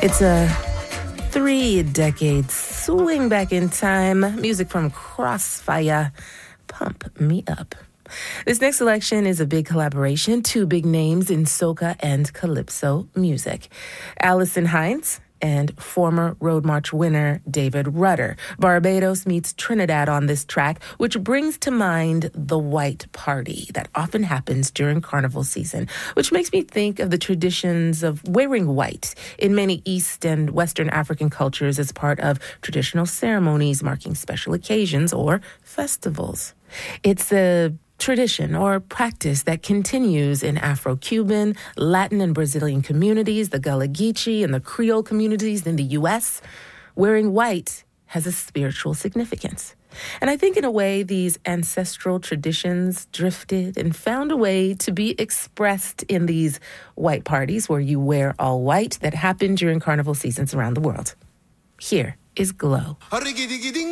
It's a 3-decade swing back in time. Music from Crossfire, Pump Me Up. This next selection is a big collaboration, two big names in soca and calypso music. Alison Hinds and former Road March winner David Rudder. Barbados meets Trinidad on this track, which brings to mind the white party that often happens during carnival season, which makes me think of the traditions of wearing white in many East and Western African cultures as part of traditional ceremonies marking special occasions or festivals. It's a tradition or practice that continues in Afro-Cuban, Latin and Brazilian communities, the Gullah Geechee and the Creole communities in the U.S. Wearing white has a spiritual significance. And I think in a way these ancestral traditions drifted and found a way to be expressed in these white parties where you wear all white that happen during carnival seasons around the world. Here is Glow.